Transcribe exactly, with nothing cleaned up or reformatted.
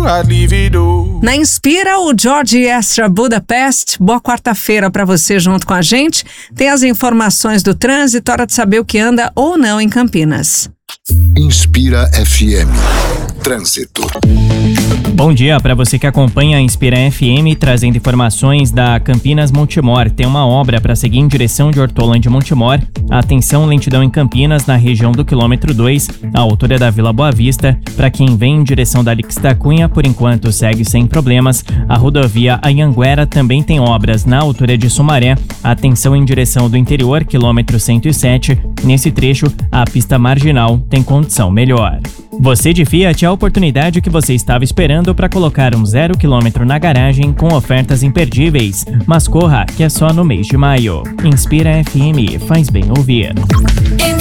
I leave it all. Na Inspira, o George Ezra Budapest. Boa quarta-feira para você junto com a gente. Tem as informações do trânsito, hora de saber o que anda ou não em Campinas. Inspira F M. Trânsito. Bom dia para você que acompanha a Inspira F M, trazendo informações da Campinas Montemor. Tem uma obra para seguir em direção de Hortolândia Montemor. Atenção, lentidão em Campinas, na região do quilômetro dois, à altura da Vila Boa Vista. Para quem vem em direção da Alix da Cunha, por enquanto segue sem problemas. A rodovia Anhanguera também tem obras na altura de Sumaré. Atenção em direção do interior, quilômetro cento e sete. Nesse trecho, a pista marginal tem condição melhor. Você de Fiat, a oportunidade que você estava esperando para colocar um zero quilômetro na garagem com ofertas imperdíveis. Mas corra, que é só no mês de maio. Inspira F M, faz bem ouvir.